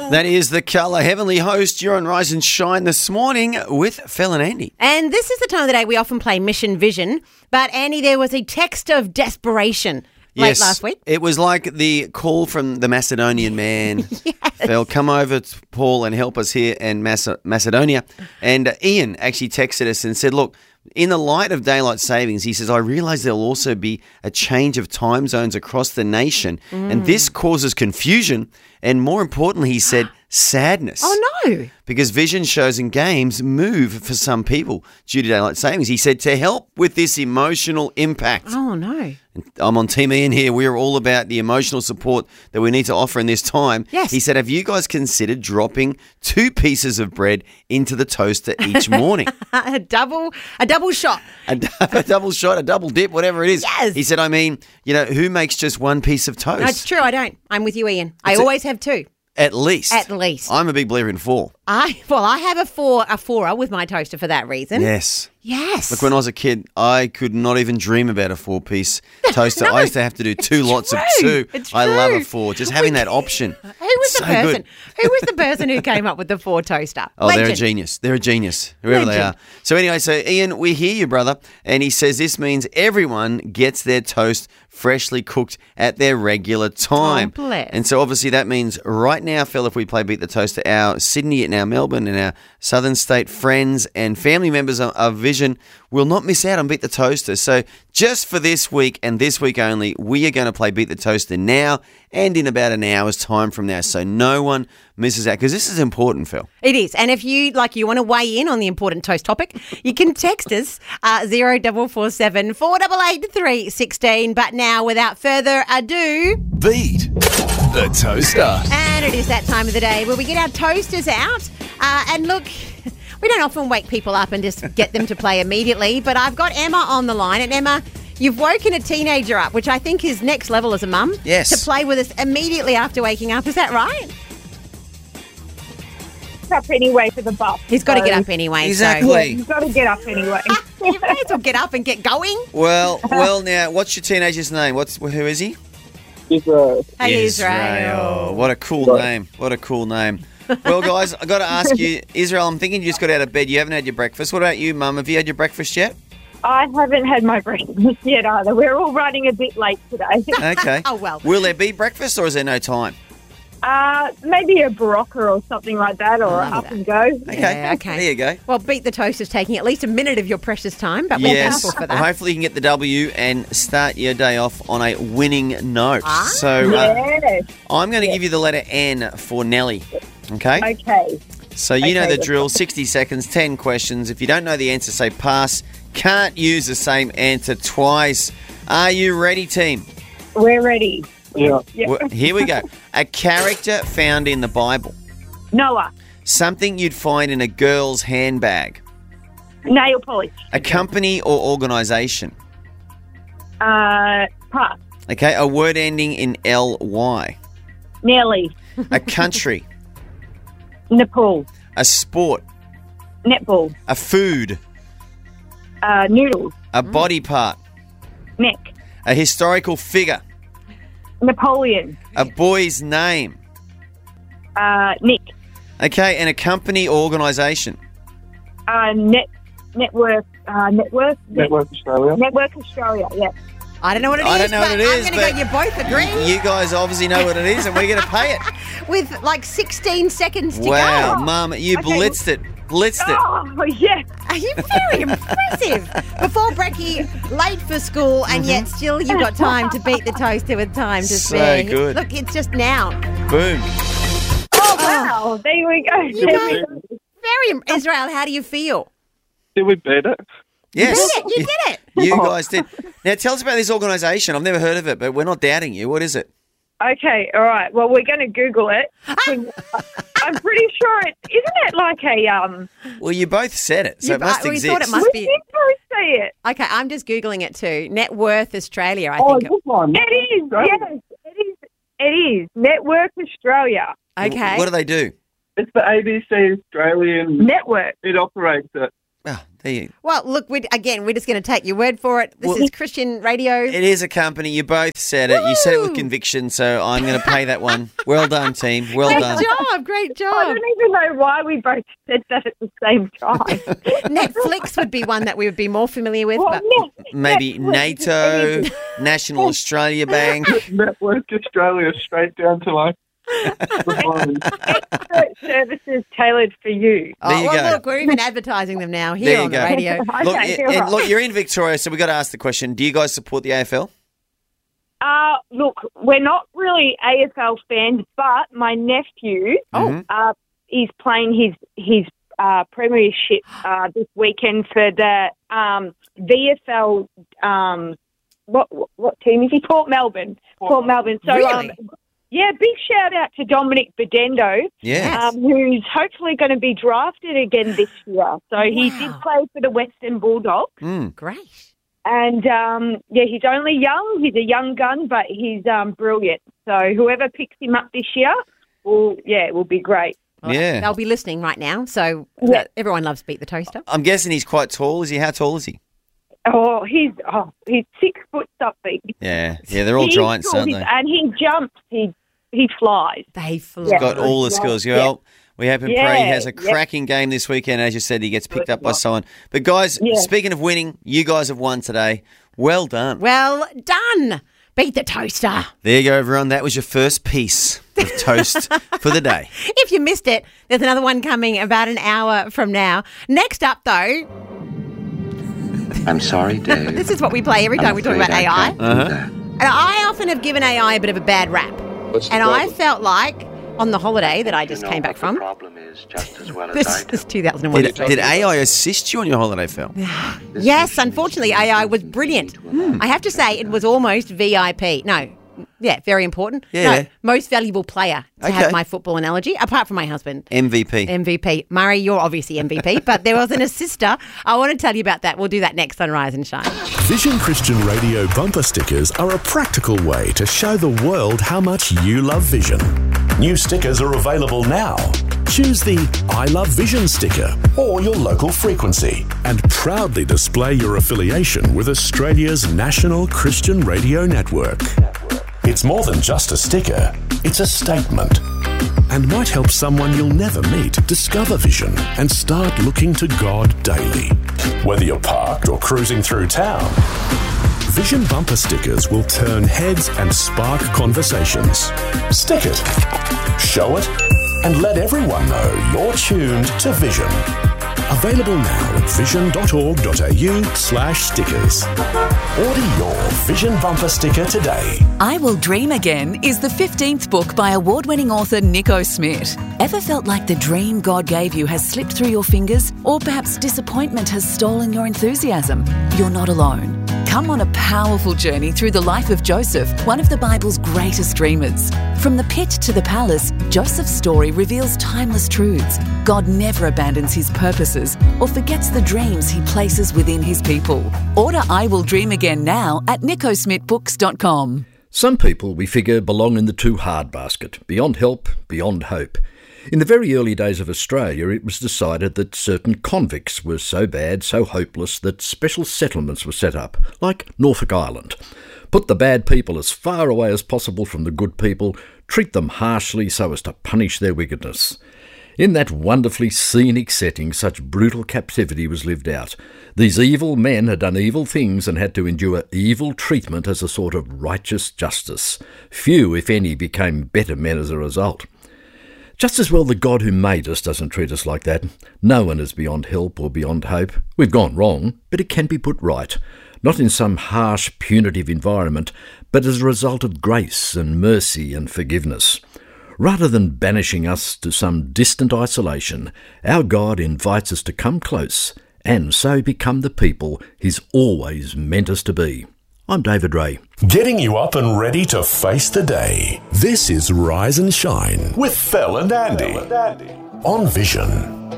That is the colour. Heavenly Host, you're on Rise and Shine this morning with Phil and Andy. And this is the time of the day we often play Mission Vision. But, Andy, there was a text of desperation late last week. It was like the call from the Macedonian man. Yes. Phil, come over to Paul and help us here in Macedonia. And Ian actually texted us and said, look, in the light of daylight savings, he says, I realise there'll also be a change of time zones across the nation. And this causes confusion. And more importantly, he said, sadness. Oh, no. Because vision shows and games move for some people due to daylight savings. He said, to help with this emotional impact. Oh, no. I'm on Team Ian here. We're all about the emotional support that we need to offer in this time. Yes. He said, have you guys considered dropping 2 pieces of bread into the toaster each morning? A double shot. A double shot, a double dip, whatever it is. Yes. He said, I mean, who makes just 1 piece of toast? No, it's true. I don't. I'm with you, Ian. I always have 2. At least. At least. I'm a big believer in 4. I have a fourer with my toaster for that reason. Yes. Yes. Look, when I was a kid, I could not even dream about a 4-piece toaster. No, I used to have to do 2 lots of 2. It's I love a true. 4. Just having that option. Who was So the person? good. Who was the person who came up with the 4 toaster? Oh, they're a Legend. genius. They're a genius, whoever they Legend. are. So anyway, Ian, we hear you, brother. And he says this means everyone gets their toast freshly cooked at their regular time. Oh, bless. And so obviously that means right now, Phil, if we play Beat the Toaster, our Sydney and our Melbourne and our Southern State friends and family members of Vision will not miss out on Beat the Toaster. So just for this week and this week only, we are going to play Beat the Toaster now and in about an hour's time from now. So no one misses out because this is important, Phil. It is. And if you want to weigh in on the important toast topic, you can text us 0447 488 316. But now, without further ado, Beat the Toaster. and it is that time of the day where we get our toasters out. And look, we don't often wake people up and just get them to play immediately, but I've got Emma on the line. And Emma, you've woken a teenager up, which I think is next level as a mum. Yes. To play with us immediately after waking up. Is that right? Up anyway for the bus. He's got to get up anyway. Exactly. You've got to get up anyway. So you may as well get up and get going. Well, now, what's your teenager's name? Who is he? Hey, Israel. What a cool name. What a cool name. Well, guys, I've got to ask you, Israel, I'm thinking you just got out of bed. You haven't had your breakfast. What about you, Mum? Have you had your breakfast yet? I haven't had my breakfast yet either. We're all running a bit late today. Okay. Oh, well. Will there be breakfast or is there no time? Maybe a Barocca or something like that, or Love up that. and go. Okay. Yeah, okay. There you go. Well, Beat the Toast is taking at least a minute of your precious time, but we're Yes. thankful for Well, that. hopefully you can get the W and start your day off on a winning note. So Yes. I'm going to give you the letter N for Nelly. Okay? Okay. So you know Okay. the drill, 60 seconds, 10 questions. If you don't know the answer, say pass. Can't use the same answer twice. Are you ready, team? We're ready. Yeah. Well, here we go. A character found in the Bible. Noah. Something you'd find in a girl's handbag. Nail polish. A company or organisation. Pass. Okay, a word ending in L-Y. Nelly. A country. Nepal. A sport. Netball. A food. Noodles. A body part. Neck. A historical figure. Napoleon. A boy's name. Nick. Okay, and a company or organisation. Network. Network Australia. Network Australia. Yeah. I don't know what it is. I don't know what it is, I'm going to but go. You both agree You guys obviously know what it is, and we're going to pay it. with like 16 seconds to Wow, go. Mum, you Okay. blitzed it. Blitzed it. Oh, yeah. Are you very impressive? Before Brekkie, late for school, and yet still you've got time to beat the toaster with time to So spare. good. Look, it's just now. Boom. Oh, wow. There we go. You know, Israel, how do you feel? Did we beat it? Yes. You did it. You guys did. Now, tell us about this organisation. I've never heard of it, but we're not doubting you. What is it? Okay, all right. Well, we're going to Google it. I'm pretty sure isn't it like a Well, you both said it, so You it must bo- we exist. thought it must We be. did both say it. Okay, I'm just Googling it too. Net Worth Australia, I Oh, think. good one. It is. Yes, it is. It is Network Australia. Okay. What do they do? It's the ABC Australian. Network. It operates it. Well, there you Well, look, we're just going to take your word for it. This is Christian radio. It is a company. You both said it. You said it with conviction, so I'm going to pay that one. Well done, team. Well done. Great I job. don't even know why we both said that at the same time. Netflix would be one that we would be more familiar with. Well, But Maybe NATO, National Australia Bank. Network Australia straight down to like the bottom. Expert services tailored for you. There you go. Look, we're even advertising them now There here you on the go. radio. Look, Okay, and right. look, you're in Victoria, so we've got to ask the question, do you guys support the AFL? Look, we're not really AFL fans, but my nephew is playing his premiership this weekend for the VFL. What team is he? Port Melbourne. Port Melbourne. So, Really? yeah, big shout out to Dominic Bedendo, Yeah. who's hopefully going to be drafted again this year. So he did play for the Western Bulldogs. Great. And, he's only young. He's a young gun, but he's brilliant. So whoever picks him up this year, will be great. Well, Yeah. They'll be listening right now. So Yeah. everyone loves Beat the Toaster. I'm guessing he's quite tall. Is he? How tall is he? He's 6 foot something. Yeah. Yeah, they're all He's giants, cool. aren't they? And he jumps. He flies. They fly. Yeah. Got all the skills. Well, we hope and pray he has a Yeah. cracking game this weekend. As you said, he gets picked up by someone. But guys, speaking of winning, you guys have won today. Well done. Well done. Beat the Toaster. There you go, everyone. That was your first piece of toast for the day. If you missed it, there's another one coming about an hour from now. Next up, though, I'm sorry, Dave. this is what we play every time we talk about AI. Uh-huh. And I often have given AI a bit of a bad rap. What's the And I problem? felt like on the holiday that I just You know came back what from, The problem is just as well as this I do. is 2001. Did AI assist you on your holiday, Phil? Yes, unfortunately, AI was brilliant. I have to say, it was almost VIP. No, yeah, very important. Yeah. No, most valuable player, to Okay. have my football analogy, apart from my husband. MVP. MVP. Murray, you're obviously MVP, but there was an assister. I want to tell you about that. We'll do that next on Rise and Shine. Vision Christian Radio bumper stickers are a practical way to show the world how much you love Vision. New stickers are available now. Choose the I Love Vision sticker or your local frequency and proudly display your affiliation with Australia's national Christian radio network. It's more than just a sticker, it's a statement. And might help someone you'll never meet discover Vision and start looking to God daily. Whether you're parked or cruising through town, Vision bumper stickers will turn heads and spark conversations. Stick it, show it, and let everyone know you're tuned to Vision. Available now at vision.org.au/stickers. Order your Vision bumper sticker today. I Will Dream Again is the 15th book by award-winning author Nico Smith. Ever felt like the dream God gave you has slipped through your fingers, or perhaps disappointment has stolen your enthusiasm? You're not alone. Come on a powerful journey through the life of Joseph, one of the Bible's greatest dreamers. From the pit to the palace, Joseph's story reveals timeless truths. God never abandons his purposes or forgets the dreams he places within his people. Order I Will Dream Again now at nicosmithbooks.com. Some people, we figure, belong in the too hard basket. Beyond help, beyond hope. In the very early days of Australia, it was decided that certain convicts were so bad, so hopeless, that special settlements were set up, like Norfolk Island. Put the bad people as far away as possible from the good people, treat them harshly so as to punish their wickedness. In that wonderfully scenic setting, such brutal captivity was lived out. These evil men had done evil things and had to endure evil treatment as a sort of righteous justice. Few, if any, became better men as a result. Just as well the God who made us doesn't treat us like that. No one is beyond help or beyond hope. We've gone wrong, but it can be put right. Not in some harsh, punitive environment, but as a result of grace and mercy and forgiveness. Rather than banishing us to some distant isolation, our God invites us to come close and so become the people He's always meant us to be. I'm David Ray. Getting you up and ready to face the day. This is Rise and Shine with Phil and Andy on Vision.